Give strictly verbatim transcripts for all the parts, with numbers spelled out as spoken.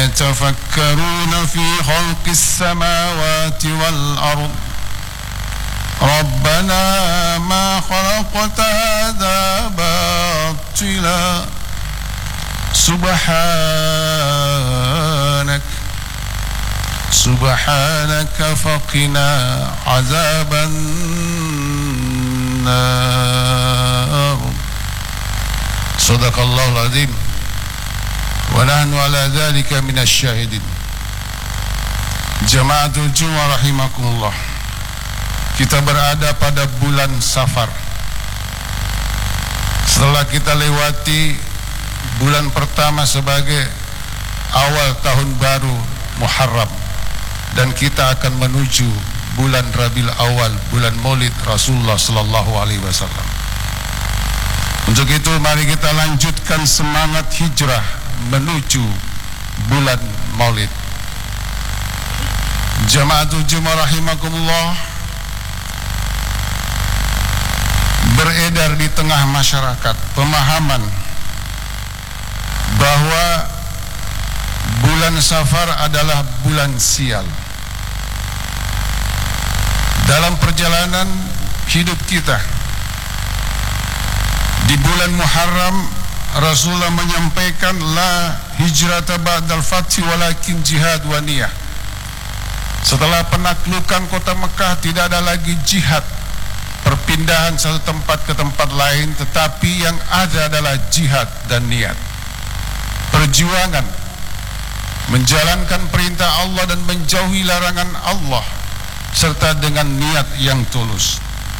يتفكرون في خلق السماوات والأرض ربنا ما خلقت هذا باطلا سبحانك سبحانك فقنا عذاب النار. Sadaqallahul azim wa nahnu ala dzalika minasy syahidin. Jamaatul Jumat rahimakumullah. Kita berada pada bulan Safar. Setelah kita lewati bulan pertama sebagai awal tahun baru Muharram, dan kita akan menuju bulan Rabiul Awal, bulan Maulid Rasulullah sallallahu alaihi wasallam. Untuk itu mari kita lanjutkan semangat hijrah menuju bulan Maulid. Jamaatul Jumat rahimakumullah, beredar di tengah masyarakat pemahaman bahwa bulan Safar adalah bulan sial. Dalam perjalanan hidup kita di bulan Muharram, Rasulullah menyampaikan la hijrata ba'dal fathi walakin jihad wa niyah. Setelah penaklukan kota Mekah tidak ada lagi jihad, perpindahan satu tempat ke tempat lain, tetapi yang ada adalah jihad dan niat. Perjuangan menjalankan perintah Allah dan menjauhi larangan Allah serta dengan niat yang tulus.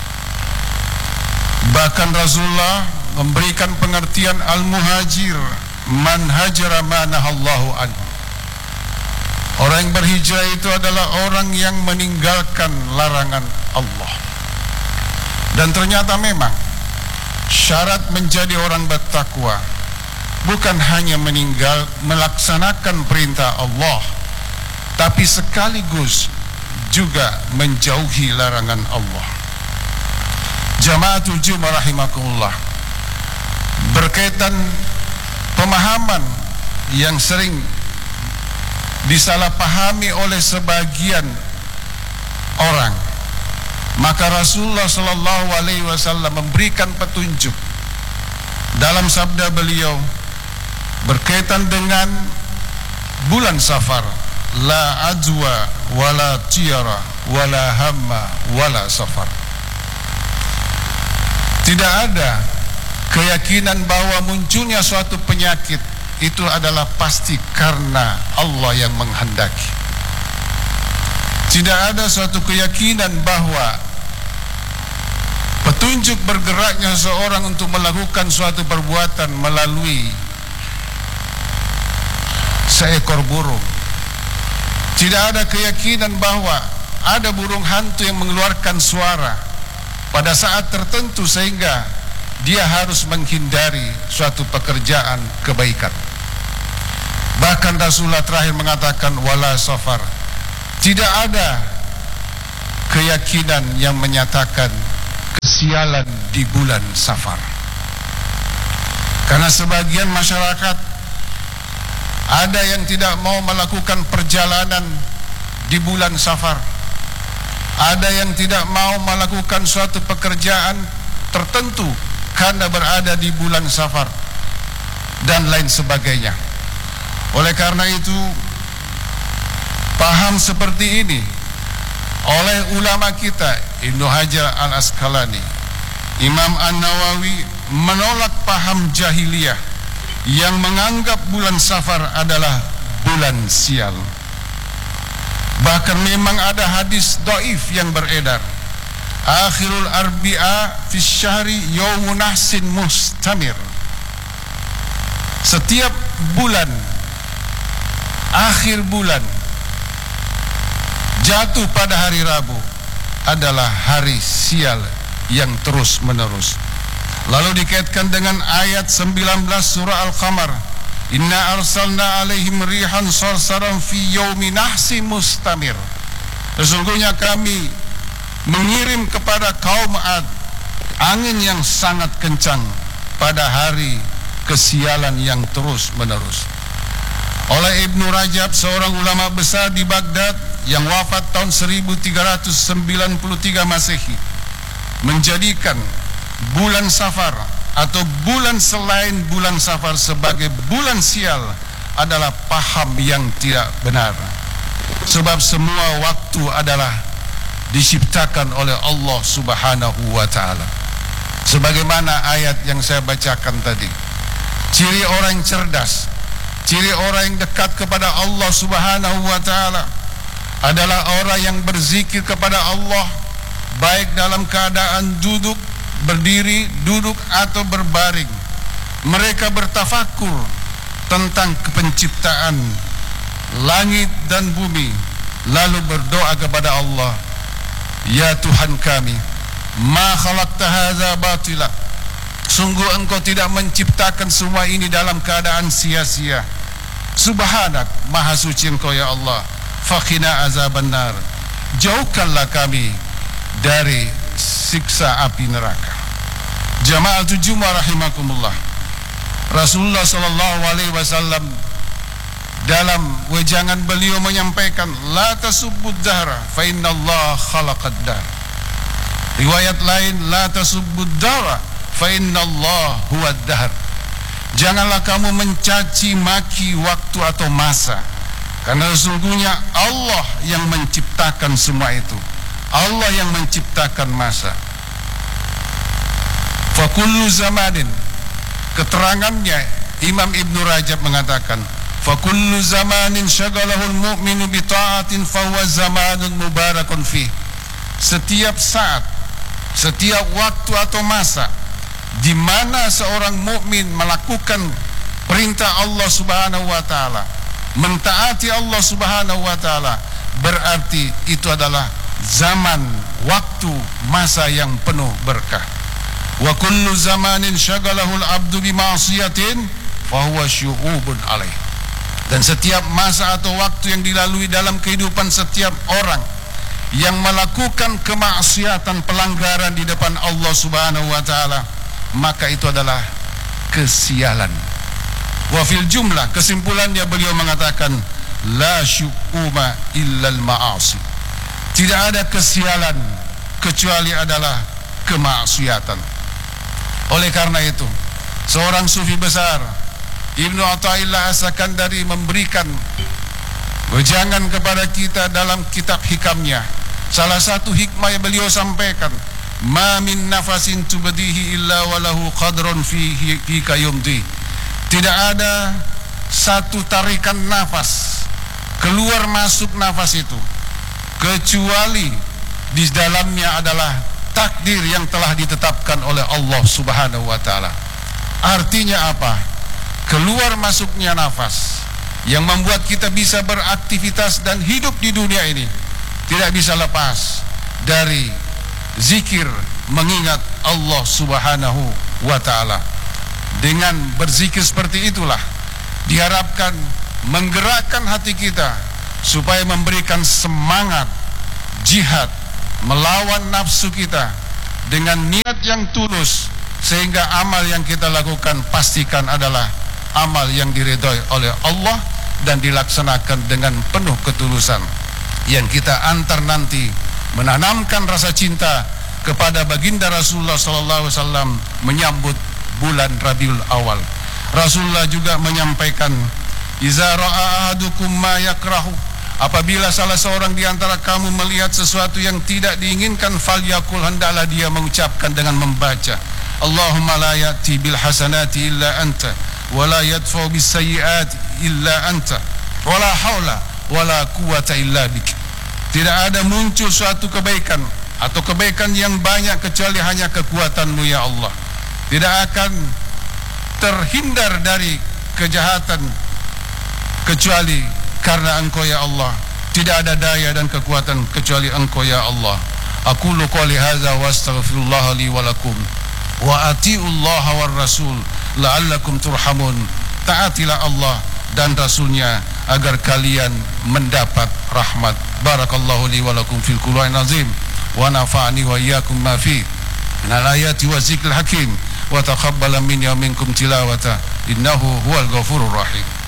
Bahkan Rasulullah memberikan pengertian al-muhajir man hajara ma nahallahu anhu. Orang yang berhijrah itu adalah orang yang meninggalkan larangan Allah. Dan ternyata memang syarat menjadi orang bertakwa bukan hanya meninggal melaksanakan perintah Allah, tapi sekaligus juga menjauhi larangan Allah. Jamaatul Jumat rahimakumullah, berkaitan pemahaman yang sering disalahpahami oleh sebagian orang, maka Rasulullah sallallahu alaihi wasallam memberikan petunjuk dalam sabda beliau berkaitan dengan bulan Safar, la ajwa wala tiyara wala hamma wala safar. Tidak ada keyakinan bahwa munculnya suatu penyakit itu adalah pasti karena Allah yang menghendaki. Tidak ada suatu keyakinan bahwa petunjuk bergeraknya seorang untuk melakukan suatu perbuatan melalui seekor burung. Tidak ada keyakinan bahwa ada burung hantu yang mengeluarkan suara pada saat tertentu sehingga dia harus menghindari suatu pekerjaan kebaikan. Bahkan Rasulullah terakhir mengatakan wala safar. Tidak ada keyakinan yang menyatakan kesialan di bulan Safar. Karena sebagian masyarakat ada yang tidak mau melakukan perjalanan di bulan Safar. Ada yang tidak mau melakukan suatu pekerjaan tertentu karena berada di bulan Safar dan lain sebagainya. Oleh karena itu, paham seperti ini oleh ulama kita Ibnu Hajar Al-Asqalani, Imam An-Nawawi menolak paham jahiliyah yang menganggap bulan Safar adalah bulan sial. Bahkan memang ada hadis dhaif yang beredar, akhirul arbi'a fi syahri yaumun nahsin mustamir. Setiap bulan, akhir bulan jatuh pada hari Rabu adalah hari sial yang terus menerus. Lalu dikaitkan dengan ayat sembilan belas surah Al-Qamar, inna arsalna alaihim rihan sarsaran fi yaumi nahsi mustamir. Sesungguhnya kami mengirim kepada kaum Ad angin yang sangat kencang pada hari kesialan yang terus menerus. oleh Ibnu Rajab, seorang ulama besar di Baghdad yang wafat tahun seribu tiga ratus sembilan puluh tiga Masehi, menjadikan bulan Safar atau bulan selain bulan Safar sebagai bulan sial adalah paham yang tidak benar. Sebab semua waktu adalah diciptakan oleh Allah Subhanahu wa ta'ala. Sebagaimana ayat yang saya bacakan tadi, ciri orang yang cerdas, ciri orang yang dekat kepada Allah Subhanahu wa ta'ala adalah orang yang berzikir kepada Allah baik dalam keadaan duduk, berdiri, duduk atau berbaring. Mereka bertafakur tentang penciptaan langit dan bumi, lalu berdoa kepada Allah, ya Tuhan kami, ma khalaqta hadza batila, sungguh engkau tidak menciptakan semua ini dalam keadaan sia-sia. Subhanak, maha suci engkau ya Allah. Fakhina azabannar, jauhkanlah kami dari siksa api neraka. Jama'atul Jummah rahimakumullah, Rasulullah sallallahu alaihi wasallam dalam wejangan beliau menyampaikan, la tasubbud dahra fa innallaha khalaqad dahr. Riwayat lain, la tasubbud dahra fa innallaha huwad dahr. Janganlah kamu mencaci maki waktu atau masa, karena sesungguhnya Allah yang menciptakan semua itu. Allah yang menciptakan masa. Fa kullu zamanin, keterangannya Imam Ibnu Rajab mengatakan, fa kullu zamanin syaghalahul mu'minu bi ta'atin fa huwa zamanun mubarakun fi. Setiap saat, setiap waktu atau masa di mana seorang mukmin melakukan perintah Allah Subhanahu wa taala, mentaati Allah Subhanahu wa taala, berarti itu adalah zaman, waktu, masa yang penuh berkah. Wa kullu zamanin syaghalahul abdu bi ma'siyatin fa huwa syu'ubun alaih. Dan setiap masa atau waktu yang dilalui dalam kehidupan setiap orang yang melakukan kemaksiatan, pelanggaran di depan Allah Subhanahu wa taala, maka itu adalah kesialan. Wa fil jumlah, kesimpulannya beliau mengatakan, la syu'uma illal ma'asi. Tidak ada kesialan kecuali adalah kemaksiatan. Oleh karena itu, seorang sufi besar, Ibnu Athaillah As-Sakandari, memberikan wejangan kepada kita dalam kitab hikamnya. Salah satu hikmah yang beliau sampaikan, ma min nafasin tubdihi illa walahu qadrun fihi fi kayumdi. Tidak ada satu tarikan nafas, keluar masuk nafas itu, kecuali di dalamnya adalah takdir yang telah ditetapkan oleh Allah Subhanahu wa taala. Artinya apa? Keluar masuknya nafas yang membuat kita bisa beraktivitas dan hidup di dunia ini tidak bisa lepas dari zikir, mengingat Allah Subhanahu wa taala. Dengan berzikir seperti itulah diharapkan menggerakkan hati kita supaya memberikan semangat jihad melawan nafsu kita dengan niat yang tulus, sehingga amal yang kita lakukan pastikan adalah amal yang diridhoi oleh Allah dan dilaksanakan dengan penuh ketulusan, yang kita antar nanti menanamkan rasa cinta kepada baginda Rasulullah sallallahu alaihi wasallam menyambut bulan Rabiul Awal. Rasulullah juga menyampaikan, iza ra'a ahadukum ma yakrahu, apabila salah seorang di antara kamu melihat sesuatu yang tidak diinginkan, falyakul, hendaklah dia mengucapkan dengan membaca, Allahumma la ya'ti bil hasanati illa anta wa la yadfa'u bis sayyiati illa anta wa la haula wa la quwwata illa bik. Tidak ada muncul suatu kebaikan atau kebaikan yang banyak kecuali hanya kekuatanmu ya Allah. Tidak akan terhindar dari kejahatan kecuali karena Engkau ya Allah. Tidak ada daya dan kekuatan kecuali Engkau ya Allah. Aqulu qouli hadza wa astaghfirullah li wa lakum wa atiullaha war rasul la'allakum turhamun. Taatilah Allah dan Rasulnya agar kalian mendapat rahmat. Barakallahu li wa lakum fil Qur'anil azim wa nafa'ani wa iyyakum ma fi minal ayati wa zikril hakim wa taqabbala minni wa minkum tilawata innahu huwal ghafurur rahim.